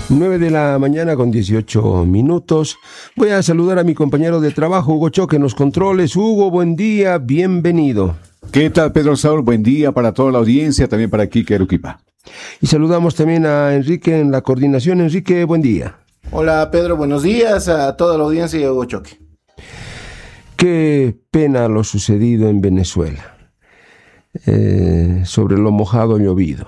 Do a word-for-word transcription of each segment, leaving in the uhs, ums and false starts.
nueve de la mañana con dieciocho minutos. Voy a saludar a mi compañero de trabajo, Hugo Choque, en los controles. Hugo, buen día, bienvenido. ¿Qué tal, Pedro Saúl? Buen día para toda la audiencia, también para Quique Arequipa. Y saludamos también a Enrique en la coordinación. Enrique, buen día. Hola, Pedro, buenos días a toda la audiencia y a Hugo Choque. Qué pena lo sucedido en Venezuela. Eh, sobre lo mojado llovido.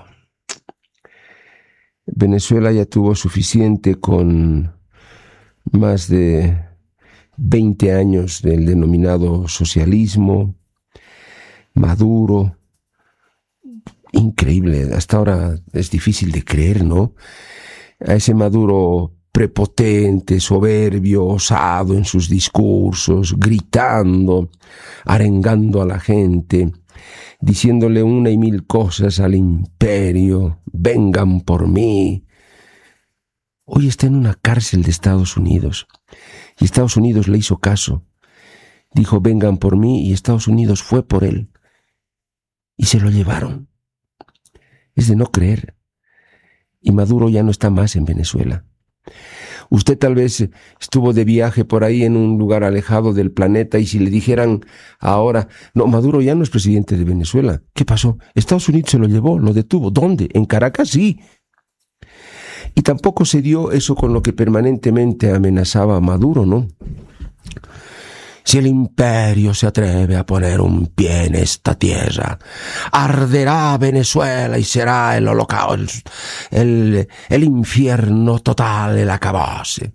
Venezuela ya tuvo suficiente con más de veinte años del denominado socialismo, Maduro. Increíble, hasta ahora es difícil de creer, ¿no? A ese Maduro prepotente, soberbio, osado en sus discursos, gritando, arengando a la gente, diciéndole una y mil cosas al imperio, vengan por mí. Hoy está en una cárcel de Estados Unidos, y Estados Unidos le hizo caso. Dijo, vengan por mí, y Estados Unidos fue por él, y se lo llevaron. Es de no creer. Y Maduro ya no está más en Venezuela. Usted tal vez estuvo de viaje por ahí en un lugar alejado del planeta y si le dijeran ahora, no, Maduro ya no es presidente de Venezuela. ¿Qué pasó? Estados Unidos se lo llevó, lo detuvo. ¿Dónde? ¿En Caracas? Sí. Y tampoco se dio eso con lo que permanentemente amenazaba a Maduro, ¿no? Si el imperio se atreve a poner un pie en esta tierra, arderá Venezuela y será el holocausto, el, el infierno total, el acabose.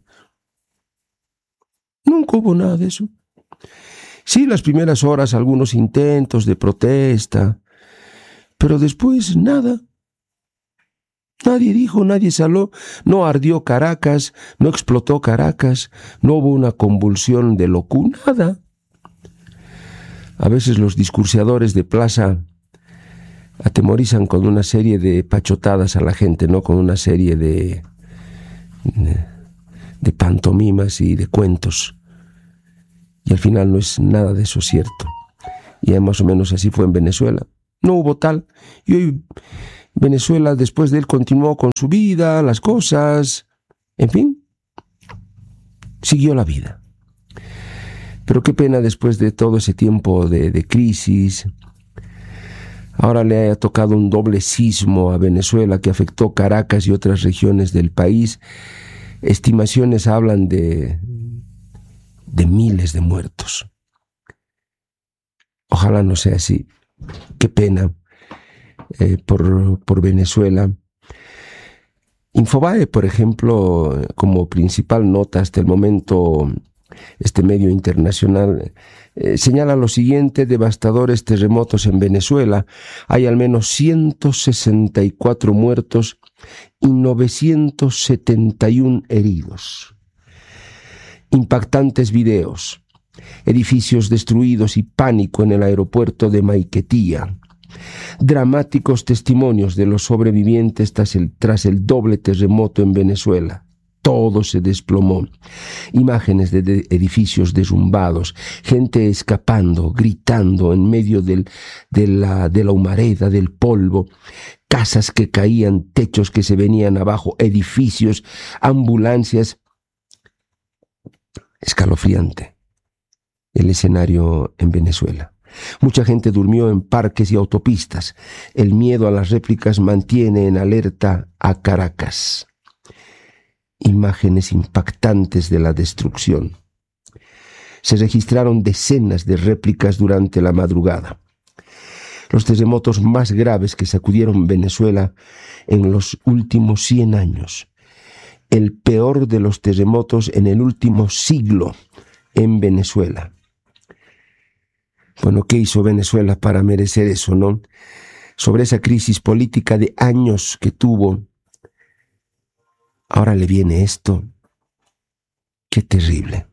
Nunca hubo nada de eso. Sí, las primeras horas algunos intentos de protesta, pero después nada. Nadie dijo, nadie salió, no ardió Caracas, no explotó Caracas, no hubo una convulsión de locura, nada. A veces los discurseadores de plaza atemorizan con una serie de pachotadas a la gente, ¿no? Con una serie de, de, de pantomimas y de cuentos. Y al final no es nada de eso cierto. Y más o menos así fue en Venezuela. No hubo tal. Y hoy Venezuela, después de él, continuó con su vida, las cosas, en fin, siguió la vida. Pero qué pena después de todo ese tiempo de, de crisis, ahora le haya tocado un doble sismo a Venezuela que afectó Caracas y otras regiones del país. Estimaciones hablan de, de miles de muertos. Ojalá no sea así. Qué pena. Eh, por, por Venezuela. Infobae, por ejemplo, como principal nota hasta el momento, este medio internacional, eh, señala lo siguiente: devastadores terremotos en Venezuela. Hay al menos ciento sesenta y cuatro muertos y novecientos setenta y uno heridos. Impactantes videos, edificios destruidos y pánico en el aeropuerto de Maiquetía. Dramáticos testimonios de los sobrevivientes tras el, tras el doble terremoto en Venezuela. Todo se desplomó. Imágenes de, de edificios derrumbados, gente escapando, gritando en medio del, de, la, de la humareda, del polvo, casas que caían, techos que se venían abajo, edificios, ambulancias. Escalofriante el escenario en Venezuela. Mucha gente durmió en parques y autopistas. El miedo a las réplicas mantiene en alerta a Caracas. Imágenes impactantes de la destrucción. Se registraron decenas de réplicas durante la madrugada. Los terremotos más graves que sacudieron Venezuela en los últimos cien años. El peor de los terremotos en el último siglo en Venezuela. Bueno, ¿qué hizo Venezuela para merecer eso, no? Sobre esa crisis política de años que tuvo, ahora le viene esto. Qué terrible.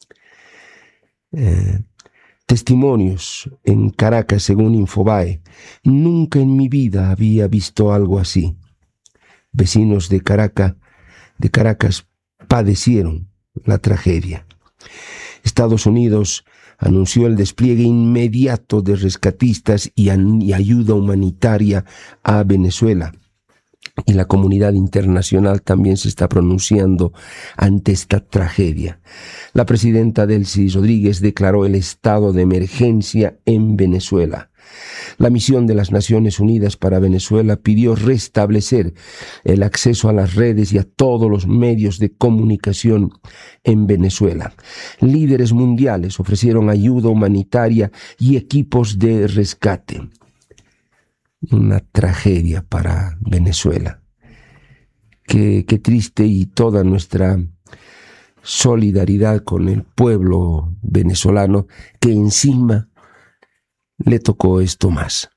Eh, testimonios en Caracas, según Infobae. Nunca en mi vida había visto algo así. Vecinos de Caracas, de Caracas padecieron la tragedia. Estados Unidos anunció el despliegue inmediato de rescatistas y, an- y ayuda humanitaria a Venezuela. Y la comunidad internacional también se está pronunciando ante esta tragedia. La presidenta Delcy Rodríguez declaró el estado de emergencia en Venezuela. La misión de las Naciones Unidas para Venezuela pidió restablecer el acceso a las redes y a todos los medios de comunicación en Venezuela. Líderes mundiales ofrecieron ayuda humanitaria y equipos de rescate. Una tragedia para Venezuela. Qué, qué triste, y toda nuestra solidaridad con el pueblo venezolano que encima le tocó esto más.